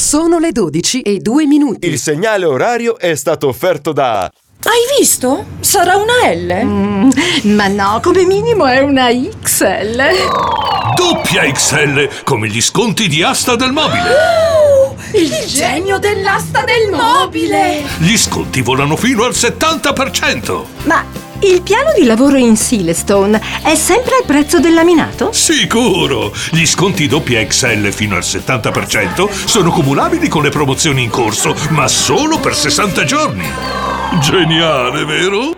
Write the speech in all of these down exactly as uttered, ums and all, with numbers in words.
Sono le dodici e due minuti. Il segnale orario è stato offerto da... Hai visto? Sarà una L? Mm, ma no, come minimo è una X L. Doppia X L, come gli sconti di Asta del Mobile. Oh, il genio dell'asta del mobile! Gli sconti volano fino al settanta per cento. Ma il piano di lavoro in Silestone è sempre al prezzo del laminato? Sicuro! Gli sconti doppia X L fino al settanta per cento sono cumulabili con le promozioni in corso, ma solo per sessanta giorni. Geniale, vero?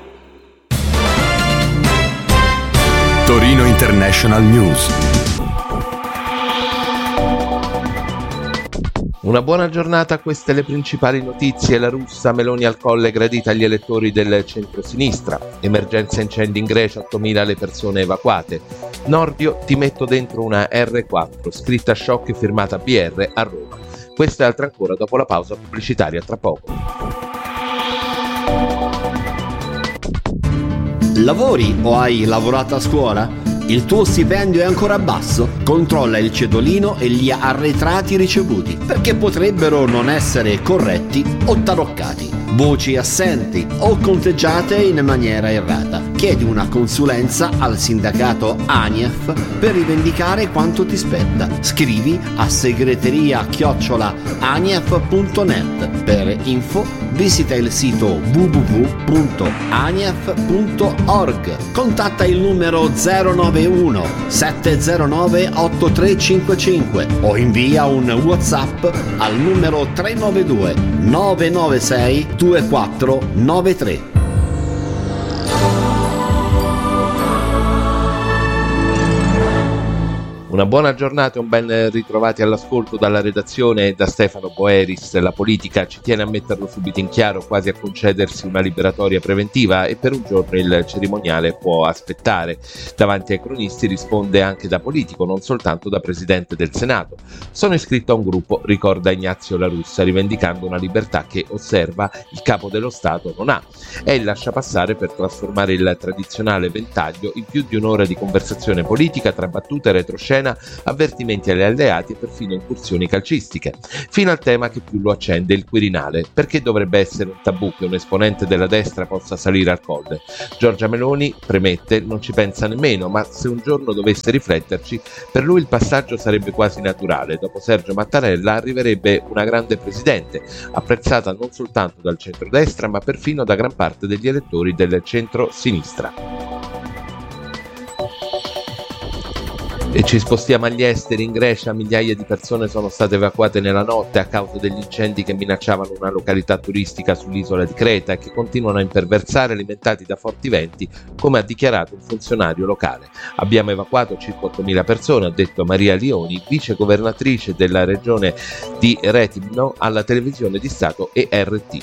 Torino International News. Una buona giornata, queste le principali notizie. La russa Meloni al Colle gradita agli elettori del centro-sinistra. Emergenza incendi in Grecia, ottomila le persone evacuate. Nordio, ti metto dentro una erre quattro, scritta shock firmata B R a Roma. Questo e altro ancora dopo la pausa pubblicitaria, tra poco. Lavori o hai lavorato a scuola? Il tuo stipendio è ancora basso? Controlla il cedolino e gli arretrati ricevuti, perché potrebbero non essere corretti o taroccati, voci assenti o conteggiate in maniera errata. Chiedi una consulenza al sindacato ANIEF per rivendicare quanto ti spetta. Scrivi a segreteria chiocciola anief punto net. Per info visita il sito w w w punto anief punto org. Contatta il numero zero nove uno sette zero nove otto tre cinque cinque o invia un WhatsApp al numero tre nove due nove nove sei due quattro nove tre. Una buona giornata e un ben ritrovati all'ascolto dalla redazione e da Stefano Boeris. La politica ci tiene a metterlo subito in chiaro, quasi a concedersi una liberatoria preventiva, e per un giorno il cerimoniale può aspettare. Davanti ai cronisti risponde anche da politico, non soltanto da presidente del Senato. Sono iscritto a un gruppo, ricorda Ignazio La Russa, rivendicando una libertà che, osserva, il capo dello Stato non ha. È il lasciapassare per trasformare il tradizionale ventaglio in più di un'ora di conversazione politica tra battute, retroscena, avvertimenti agli alleati e perfino incursioni calcistiche, fino al tema che più lo accende, il Quirinale. Perché dovrebbe essere un tabù che un esponente della destra possa salire al Colle? Giorgia Meloni, premette, non ci pensa nemmeno, ma se un giorno dovesse rifletterci, per lui il passaggio sarebbe quasi naturale. Dopo Sergio Mattarella arriverebbe una grande presidente, apprezzata non soltanto dal centrodestra ma perfino da gran parte degli elettori del centro-sinistra. E ci spostiamo agli esteri. In Grecia migliaia di persone sono state evacuate nella notte a causa degli incendi che minacciavano una località turistica sull'isola di Creta e che continuano a imperversare, alimentati da forti venti, come ha dichiarato un funzionario locale. Abbiamo evacuato circa ottomila persone, ha detto Maria Lioni, vice governatrice della regione di Rethymno, alla televisione di Stato E R T.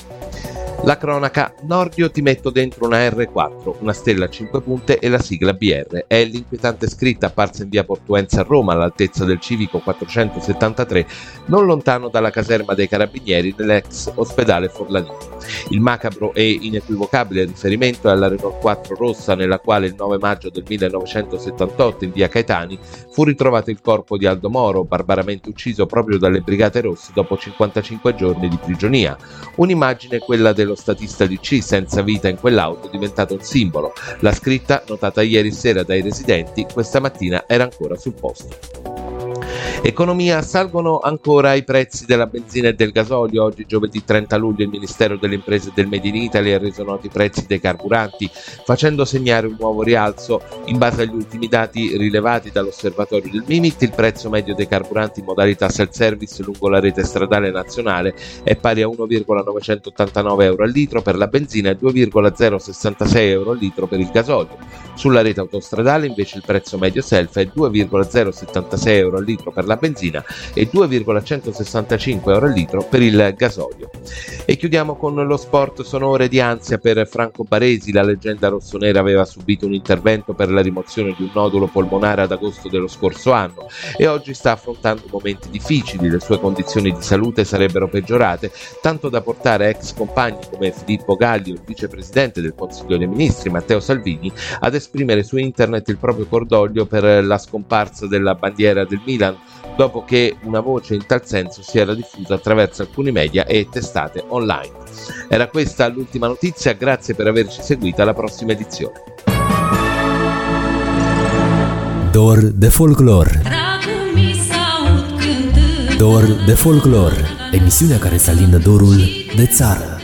La cronaca: Nordio, ti metto dentro una erre quattro, una stella a cinque punte e la sigla B R. È l'inquietante scritta apparsa in via Portuense a Roma, all'altezza del civico quattrocentosettantatré, non lontano dalla caserma dei carabinieri nell'ex ospedale Forlanini. Il macabro e inequivocabile riferimento è alla Renault quattro rossa, nella quale il nove maggio del millenovecentosettantotto in via Caetani fu ritrovato il corpo di Aldo Moro, barbaramente ucciso proprio dalle Brigate Rosse dopo cinquantacinque giorni di prigionia. Un'immagine, quella dello statista D C senza vita in quell'auto, diventato un simbolo. La scritta, notata ieri sera dai residenti, questa mattina era ancora sul posto. Economia: salgono ancora i prezzi della benzina e del gasolio. Oggi, giovedì trenta luglio, il Ministero delle Imprese e del Made in Italy ha reso noti i prezzi dei carburanti, facendo segnare un nuovo rialzo. In base agli ultimi dati rilevati dall'osservatorio del Mimit, il prezzo medio dei carburanti in modalità self-service lungo la rete stradale nazionale è pari a uno virgola novecentottantanove euro al litro per la benzina e due virgola zero sessantasei euro al litro per il gasolio. Sulla rete autostradale, invece, il prezzo medio self è due virgola zero settantasei euro al litro per la benzina e due virgola centosessantacinque euro al litro per il gasolio. E chiudiamo con lo sport. Sono ore di ansia per Franco Baresi. La leggenda rossonera aveva subito un intervento per la rimozione di un nodulo polmonare ad agosto dello scorso anno e oggi sta affrontando momenti difficili. Le sue condizioni di salute sarebbero peggiorate, tanto da portare ex compagni come Filippo Galli o il vicepresidente del Consiglio dei Ministri Matteo Salvini ad esprimere su internet il proprio cordoglio per la scomparsa della bandiera del Milan, dopo che una voce in tal senso si era diffusa attraverso alcuni media e testate online. Era questa l'ultima notizia, grazie per averci seguito, alla prossima edizione. Dor de folclor. Dor de folclor, emisiunea care să alindă dorul de țară.